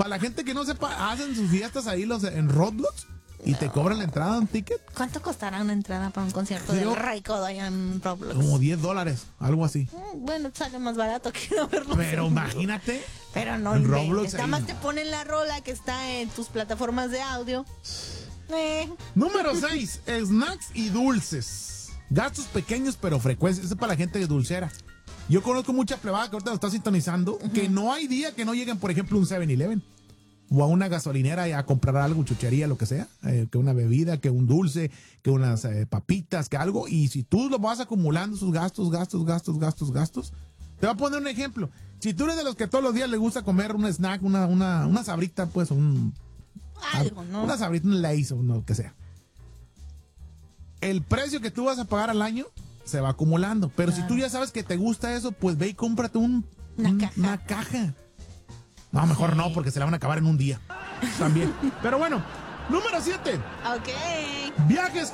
la gente que no sepa, hacen sus fiestas ahí en Roblox y te cobran la entrada, un ticket. ¿Cuánto costará una entrada para un concierto de Raycon allá en Roblox? Como $10, algo así. Bueno, sale más barato que no verlo. Pero imagínate. Pero no en inventes. Roblox. Nada más te ponen la rola que está en tus plataformas de audio. Número 6, snacks y dulces. Gastos pequeños pero frecuentes. Eso es para la gente dulcera. Yo conozco mucha plebada que ahorita lo está sintonizando, que no hay día que no lleguen, por ejemplo, a un 7-Eleven o a una gasolinera a comprar algo, chuchería, lo que sea, que una bebida, que un dulce, que unas papitas, que algo. Y si tú lo vas acumulando, sus gastos, te voy a poner un ejemplo. Si tú eres de los que todos los días le gusta comer un snack, una sabrita, pues algo, ¿no? Una sabrita, un Lay's o lo que sea. El precio que tú vas a pagar al año se va acumulando. Pero si tú ya sabes que te gusta eso, pues ve y cómprate una caja. No, mejor no, porque se la van a acabar en un día. También. Pero bueno, número 7. Ok. Viajes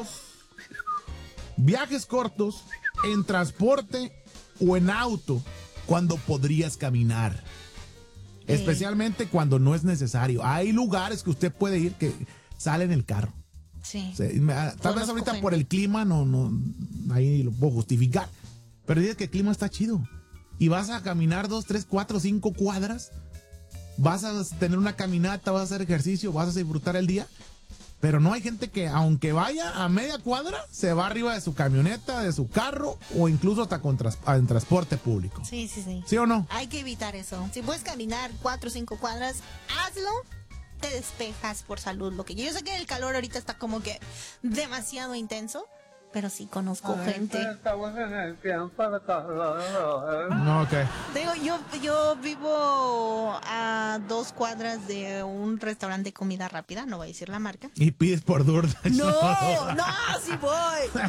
cortos en transporte o en auto cuando podrías caminar. Especialmente cuando no es necesario. Hay lugares que usted puede ir que sale en el carro. Sí. Tal vez ahorita por el clima no ahí lo puedo justificar. Pero dices que el clima está chido. Y vas a caminar 2, 3, 4, 5 cuadras. Vas a tener una caminata, vas a hacer ejercicio, vas a disfrutar el día. Pero no hay gente que, aunque vaya a media cuadra, se va arriba de su camioneta, de su carro o incluso hasta en transporte público. Sí. ¿Sí o no? Hay que evitar eso. Si puedes caminar 4 o 5 cuadras, hazlo. Te despejas por salud. Yo sé que el calor ahorita está como que demasiado intenso, pero sí conozco gente. No, ok. Digo, yo vivo a 2 cuadras de un restaurante de comida rápida, no voy a decir la marca. Y pides por DoorDash. No, sí voy.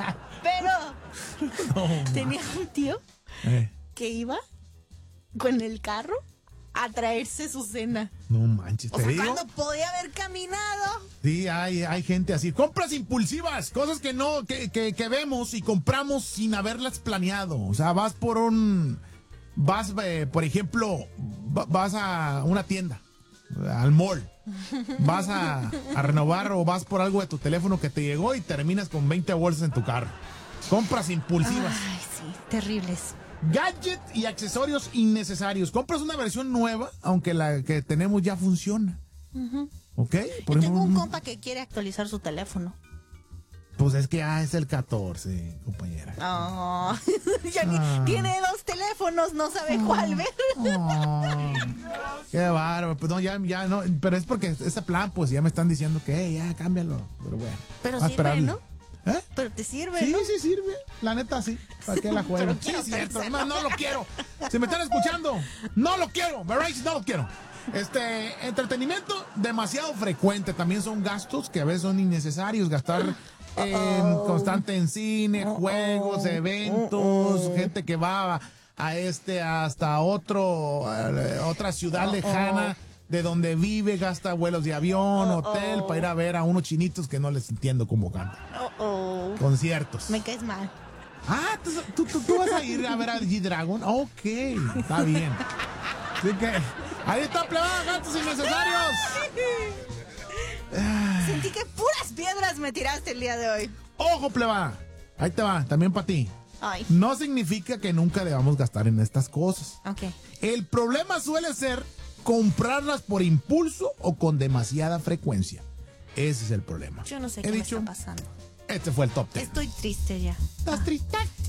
Pero tenía un tío que iba con el carro a traerse su cena. No manches, te digo. Cuando podía haber caminado. Sí, hay gente así. Compras impulsivas, cosas que vemos y compramos sin haberlas planeado. O sea, por ejemplo, vas a una tienda, al mall. Vas a renovar o vas por algo de tu teléfono que te llegó y terminas con 20 bolsas en tu carro. Compras impulsivas. Ay, sí, terribles. Gadget y accesorios innecesarios. Compras una versión nueva, aunque la que tenemos ya funciona. ¿Ok? Yo tengo un compa que quiere actualizar su teléfono. Pues es que es el 14, compañera. Oh, tiene 2 teléfonos, no sabe cuál ver. Qué bárbaro. Pues no, ya no. Pero es porque ese plan, pues ya me están diciendo que ya cámbialo. Pero bueno. Pero sirve, ¿no? ¿Eh? Pero te sirve, sí, ¿no? Sí sirve. La neta, sí. ¿Para qué la juego? Sí, es cierto. No lo quiero. Si me están escuchando, no lo quiero. Verizon, no lo quiero. Entretenimiento demasiado frecuente. También son gastos que a veces son innecesarios. Gastar constante en cine, juegos, eventos, gente que va hasta otra ciudad lejana de donde vive, gasta vuelos de avión, hotel, para ir a ver a unos chinitos que no les entiendo cómo cantan. Conciertos. Me caes mal. Ah, ¿tú vas a ir a ver a G-Dragon? Ok, está bien. Así que, ahí está, plebada, gastos innecesarios. Sentí que puras piedras me tiraste el día de hoy. Ojo, plebada. Ahí te va, también para ti. Ay. No significa que nunca debamos gastar en estas cosas. Ok. El problema suele ser comprarlas por impulso o con demasiada frecuencia. Ese es el problema. Yo no sé qué me está pasando. Este fue el top 10. Estoy triste ya. ¿Estás triste?